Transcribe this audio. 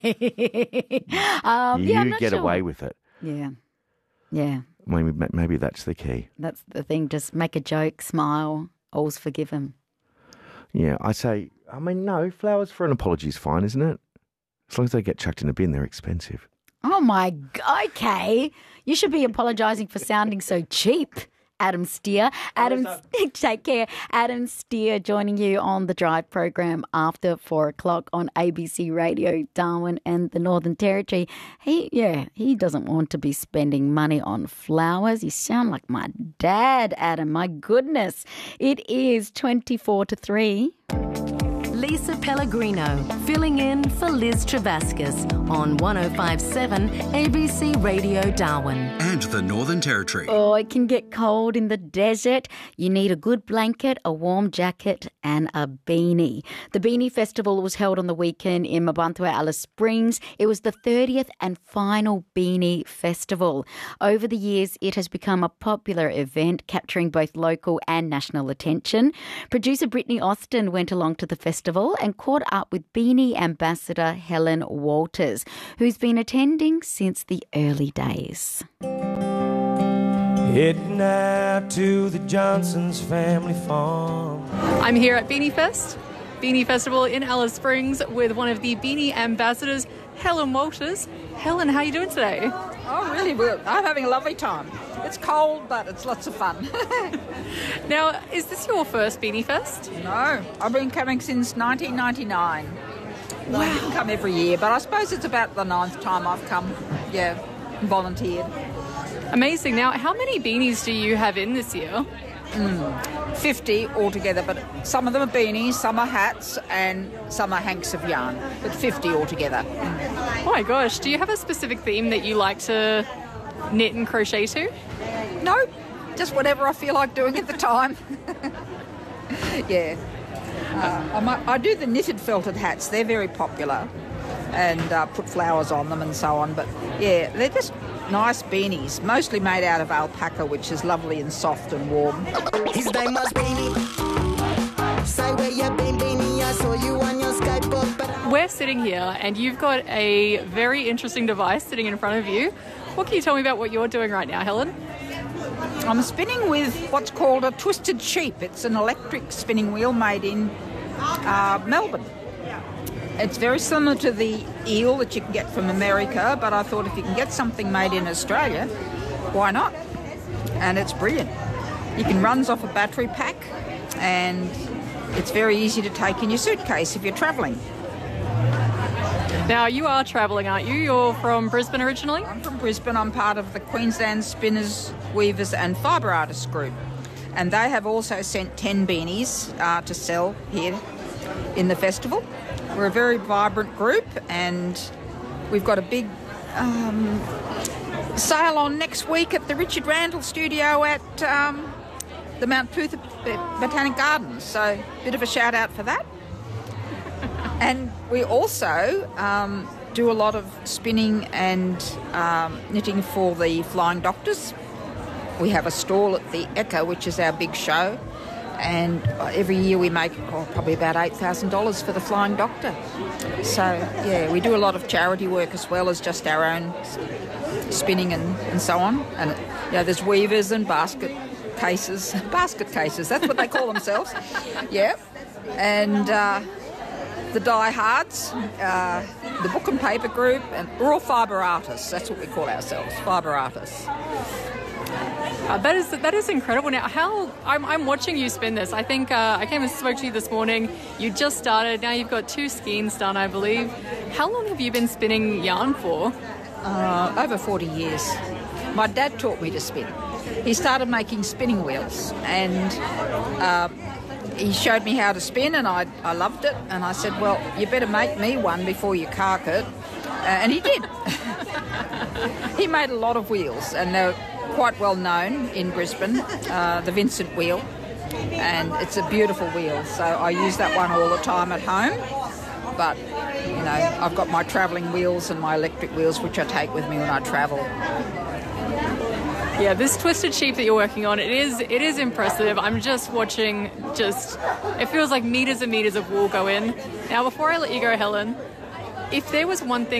You get away with it. Yeah. Yeah. Maybe that's the key. That's the thing. Just make a joke, smile, all's forgiven. Yeah, no, flowers for an apology is fine, isn't it? As long as they get chucked in a bin, they're expensive. Oh, my God. Okay. You should be apologising for sounding so cheap, Adam Steer. Take care. Adam Steer joining you on the Drive program after 4 o'clock on ABC Radio Darwin and the Northern Territory. He doesn't want to be spending money on flowers. You sound like my dad, Adam. My goodness. It is 24 to 3. Lisa Pellegrino, filling in for Liz Travascus on 105.7 ABC Radio Darwin. And the Northern Territory. Oh, it can get cold in the desert. You need a good blanket, a warm jacket and a beanie. The Beanie Festival was held on the weekend in Mparntwe, Alice Springs. It was the 30th and final Beanie Festival. Over the years, it has become a popular event, capturing both local and national attention. Producer Brittany Austin went along to the festival and caught up with Beanie Ambassador Helen Walters, who's been attending since the early days. Heading out to the Johnson's family farm. I'm here at Beanie Festival in Alice Springs with one of the Beanie Ambassadors, Helen Walters. Helen, how are you doing today? Oh, really good. I'm having a lovely time. It's cold, but it's lots of fun. Now, is this your first Beanie Fest? No, I've been coming since 1999. Wow. I didn't come every year, but I suppose it's about the 9th time I've come, volunteered. Amazing. Now, how many beanies do you have in this year? 50 altogether, but some of them are beanies, some are hats, and some are hanks of yarn, but 50 altogether. Oh my gosh, do you have a specific theme that you like to knit and crochet to? No, just whatever I feel like doing at the time. Yeah. I do the knitted felted hats. They're very popular, and put flowers on them and so on. But yeah, they're just nice beanies, mostly made out of alpaca, which is lovely and soft and warm. His name was Beanie. Say where you been, Beanie. I saw you on your skateboard. We're sitting here, and you've got a very interesting device sitting in front of you. What can you tell me about what you're doing right now, Helen? I'm spinning with what's called a twisted sheep. It's an electric spinning wheel made in Melbourne. It's very similar to the eel that you can get from America, but I thought if you can get something made in Australia, why not? And it's brilliant. It runs off a battery pack, and it's very easy to take in your suitcase if you're travelling. Now, you are travelling, aren't you? You're from Brisbane originally? I'm from Brisbane. I'm part of the Queensland Spinners, Weavers and Fibre Artists group. And they have also sent 10 beanies to sell here in the festival. We're a very vibrant group, and we've got a big sale on next week at the Richard Randall studio at the Mount Pootha Botanic Gardens. So a bit of a shout out for that. And we also do a lot of spinning and knitting for the Flying Doctors. We have a stall at the Echo, which is our big show, and every year we make probably about $8,000 for the Flying Doctor. So, yeah, we do a lot of charity work as well as just our own spinning and so on. And, there's weavers and basket cases, that's what they call themselves. Yeah. And the diehards, the book and paper group, and we're all fibre artists. That's what we call ourselves, fibre artists. That is incredible. Now, I'm watching you spin this. I think I came and spoke to you this morning. You just started. Now you've got 2 skeins done, I believe. How long have you been spinning yarn for? Over 40 years. My dad taught me to spin. He started making spinning wheels, and he showed me how to spin, and I loved it. And I said, well, you better make me one before you cark it. And he did. He made a lot of wheels, and they're quite well known in Brisbane, the Vincent wheel, and it's a beautiful wheel. So I use that one all the time at home. But, I've got my travelling wheels and my electric wheels, which I take with me when I travel. Yeah, this twisted sheep that you're working on, it is impressive. I'm just watching, it feels like meters and meters of wool go in. Now, before I let you go, Helen, If there was one thing